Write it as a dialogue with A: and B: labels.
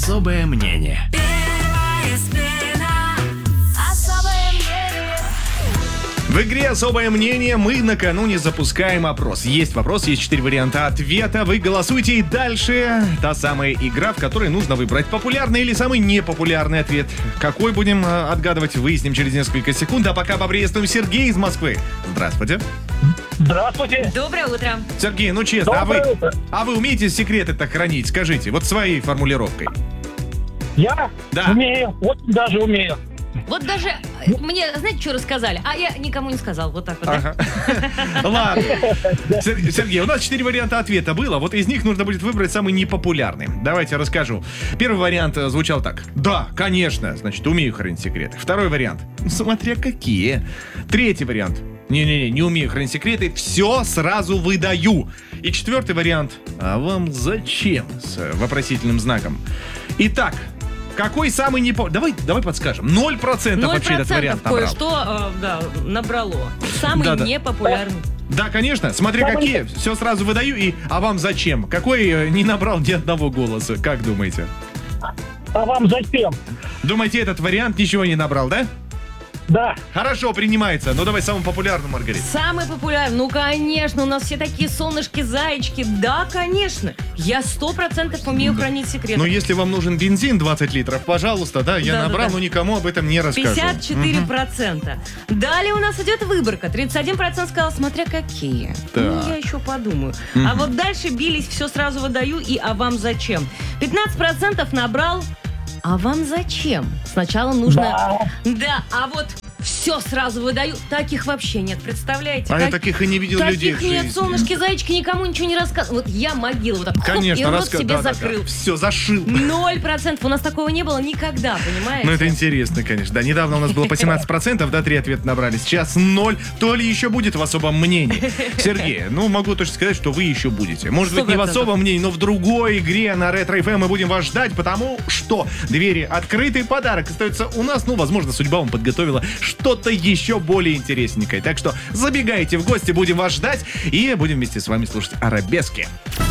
A: Особое мнение. В игре «Особое мнение» мы накануне запускаем опрос. Есть вопрос, есть 4 варианта ответа. Вы голосуйте, и дальше та самая игра, в которой нужно выбрать популярный или самый непопулярный ответ. Какой будем отгадывать, выясним через несколько секунд. А пока поприветствуем Сергея из Москвы. Здравствуйте.
B: Здравствуйте.
C: Доброе утро.
A: Сергей, ну честно, а вы умеете секреты-то хранить? Скажите, вот своей формулировкой.
B: Я
A: Да.
B: умею, очень даже умею.
C: Вот даже мне, знаете, что рассказали? А я никому не сказал. Вот так вот, да?
A: Ага. Ладно. Сергей, у нас 4 варианта ответа было. Вот из них нужно будет выбрать самый непопулярный. Давайте расскажу. Первый вариант звучал так. Да, конечно, значит, умею хранить секреты. Второй вариант. Смотря какие. Третий вариант. Не умею хранить секреты, все сразу выдаю. И четвертый вариант. А вам зачем? С вопросительным знаком. Итак, какой самый непопулярный? Давай подскажем. 0% вообще этот вариант набрал.
C: Кое-что, набрало. Самый непопулярный.
A: Да, конечно, смотря какие. Все сразу выдаю. А вам зачем? Какой не набрал ни одного голоса? Как думаете?
B: А вам зачем?
A: Думаете, этот вариант ничего не набрал, да?
B: Да.
A: Хорошо, принимается. Ну давай самый популярный, Маргарита.
C: Самый популярный. Ну, конечно, у нас все такие солнышки-зайчики. Да, конечно. Я 100% умею хранить секреты.
A: Ну, если вам нужен бензин 20 литров, пожалуйста, да, я набрал, но никому об этом не расскажу.
C: 54%. Далее у нас идет выборка. 31% сказал, смотря какие.
A: Так.
C: Ну, я еще подумаю. А вот дальше бились, все сразу выдаю, и а вам зачем? 15% набрал. А вам зачем? Сначала нужно... Да, а вот все сразу выдаю. Таких вообще нет, представляете?
A: А я таких и не видел людей в
C: Таких нет,
A: жизни.
C: солнышки-зайчики, никому ничего не рассказываю. Вот я могила вот так,
A: Конечно,
C: и рот себе закрыл.
A: Все, зашил.
C: 0%. У нас такого не было никогда, понимаете?
A: Ну, это интересно, конечно. Да, недавно у нас было по 17%, да, 3 ответа набрали. Сейчас 0. То ли еще будет в особом мнении. Сергей, ну, могу точно сказать, что вы еще будете. Может быть, не в особом мнении, но в другой игре на Ретро FM мы будем вас ждать, потому что двери открыты, подарок остается у нас. Ну, возможно, судьба вам подготовила что-то еще более интересненькое. Так что забегайте в гости, будем вас ждать и будем вместе с вами слушать арабески.